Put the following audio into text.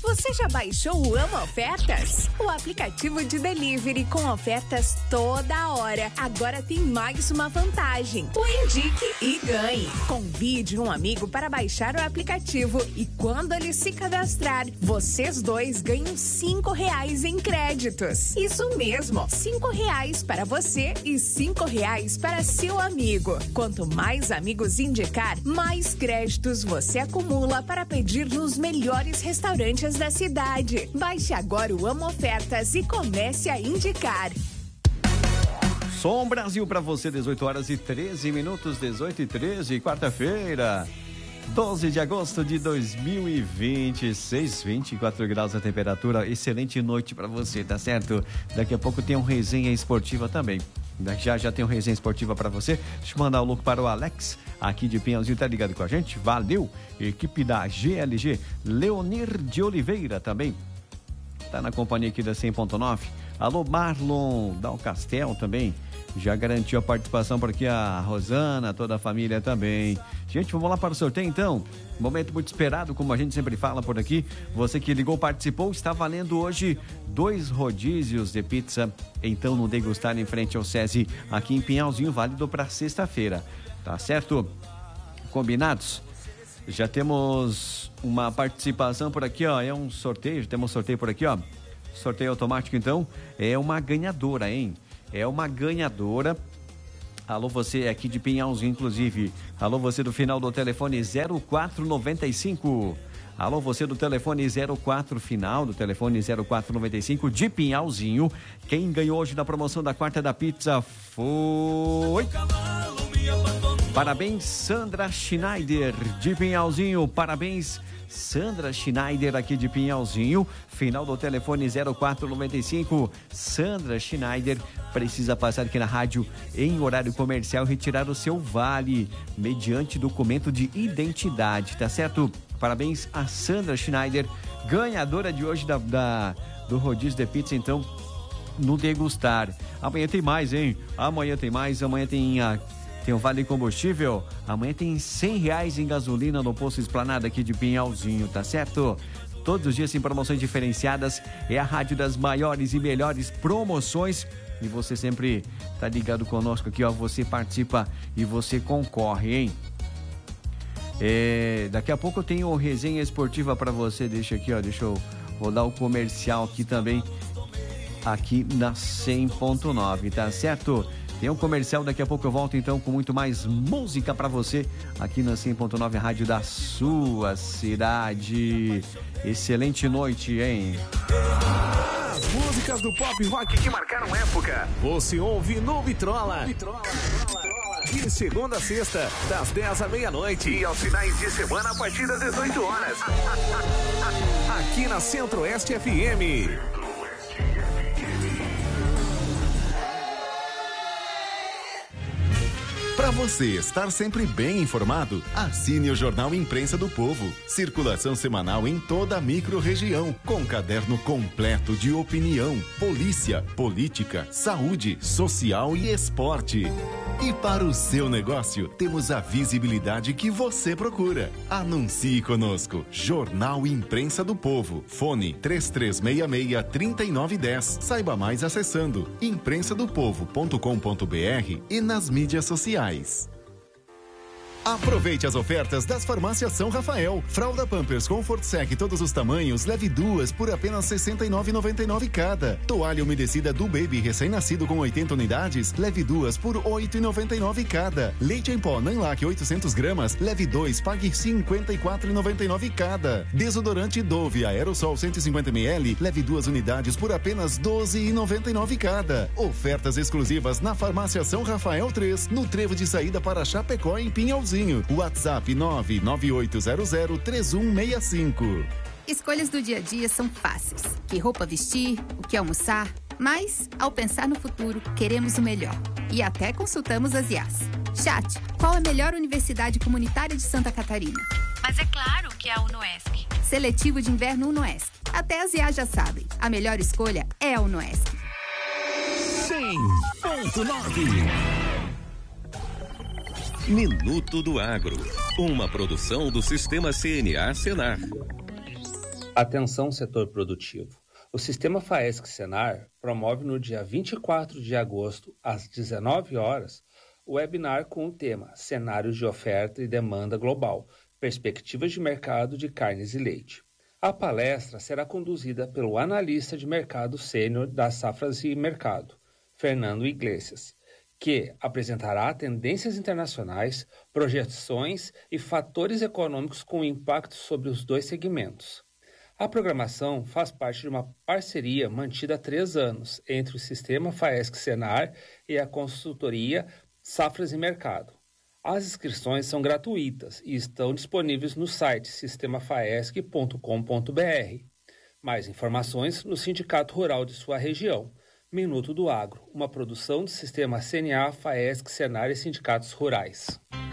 Você já baixou o Amo Ofertas? O aplicativo de delivery com ofertas toda hora. Agora tem mais uma vantagem. O Indique e Ganhe. Convide um amigo para baixar o aplicativo e quando ele se cadastrar, vocês dois ganham R$5 em créditos. Isso mesmo, R$5 para você e R$5 para seu amigo. Quanto mais amigos indicar, mais créditos você acumula para pedir nos melhores restaurantes da cidade. Baixe agora o Amo Ofertas e comece a indicar. Som Brasil para você, 18h13, 18h13, quarta-feira, 12 de agosto de 2026, 24 graus a temperatura, excelente noite para você, tá certo? Daqui a pouco tem um resenha esportiva também. Já tem um resenha esportiva para você. Deixa eu mandar o louco para o Alex, aqui de Pinhalzinho, tá ligado com a gente? Valeu! Equipe da GLG, Leonir de Oliveira também, tá na companhia aqui da 100.9. Alô, Marlon Dal Castel também, já garantiu a participação por aqui, a Rosana, toda a família também. Gente, vamos lá para o sorteio então. Momento muito esperado, como a gente sempre fala por aqui. Você que ligou, participou, está valendo hoje 2 rodízios de pizza, então no Degustar em frente ao SESI, aqui em Pinhalzinho, válido para sexta-feira. Tá certo? Combinados? Já temos uma participação por aqui, ó. É um sorteio, temos sorteio por aqui, ó. Sorteio automático, então. É uma ganhadora, hein? É uma ganhadora. Alô, você aqui de Pinhalzinho, inclusive. Alô, você do final do telefone 0495. Alô, você do telefone 04, final do telefone 0495 de Pinhalzinho. Quem ganhou hoje na promoção da quarta da pizza foi... Parabéns, Sandra Schneider de Pinhalzinho. Parabéns, Sandra Schneider aqui de Pinhalzinho. Final do telefone 0495. Sandra Schneider precisa passar aqui na rádio em horário comercial e retirar o seu vale mediante documento de identidade, tá certo? Parabéns a Sandra Schneider, ganhadora de hoje do rodízio de pizza, então, no Degustar. Amanhã tem mais, hein? Amanhã tem mais, amanhã tem o Vale Combustível, amanhã tem R$100 em gasolina no posto Esplanada aqui de Pinhalzinho, tá certo? Todos os dias em promoções diferenciadas, é a rádio das maiores e melhores promoções e você sempre tá ligado conosco aqui, ó, você participa e você concorre, hein? Daqui a pouco eu tenho resenha esportiva para você, deixa eu rodar o comercial aqui também, aqui na 100.9, tá certo? Tem um comercial, daqui a pouco eu volto então com muito mais música pra você aqui na 100.9, rádio da sua cidade. Excelente noite, hein? As músicas do pop rock que marcaram época, você ouve no Vitrola. De segunda a sexta, das 10 à meia-noite e aos finais de semana a partir das 18 horas. Aqui na Centro-Oeste FM. Para você estar sempre bem informado, assine o Jornal Imprensa do Povo. Circulação semanal em toda a micro-região, com caderno completo de opinião, polícia, política, saúde, social e esporte. E para o seu negócio, temos a visibilidade que você procura. Anuncie conosco. Jornal Imprensa do Povo. Fone 3366-3910. Saiba mais acessando imprensadopovo.com.br e nas mídias sociais. Aproveite as ofertas das farmácias São Rafael. Fralda Pampers Comfort Sec todos os tamanhos, leve 2 por apenas R$ 69,99 cada. Toalha umedecida do Baby recém-nascido com 80 unidades, leve 2 por R$ 8,99 cada. Leite em pó Nanlac 800 gramas, leve 2, pague R$ 54,99 cada. Desodorante Dove Aerosol 150 ml, leve 2 unidades por apenas R$ 12,99 cada. Ofertas exclusivas na farmácia São Rafael 3, no trevo de saída para Chapecó em Pinhalzinho. WhatsApp 998003165. Escolhas do dia a dia são fáceis. Que roupa vestir, o que almoçar. Mas, ao pensar no futuro, queremos o melhor. E até consultamos as IAs. Chat, qual a melhor universidade comunitária de Santa Catarina? Mas é claro que é a UnoESC. Seletivo de inverno UnoESC. Até as IAs já sabem. A melhor escolha é a UnoESC. 100.9 Minuto do Agro, uma produção do Sistema CNA Senar. Atenção, setor produtivo. O Sistema FAESC-Senar promove no dia 24 de agosto, às 19 horas, o webinar com o tema Cenários de Oferta e Demanda Global, Perspectivas de Mercado de Carnes e Leite. A palestra será conduzida pelo analista de mercado sênior das Safras e Mercado, Fernando Iglesias, que apresentará tendências internacionais, projeções e fatores econômicos com impacto sobre os dois segmentos. A programação faz parte de uma parceria mantida há 3 anos entre o Sistema FAESC-Senar e a consultoria Safras e Mercado. As inscrições são gratuitas e estão disponíveis no site sistemafaesc.com.br. Mais informações no Sindicato Rural de sua região. Minuto do Agro, uma produção do Sistema CNA, FAESC, Senar e Sindicatos Rurais.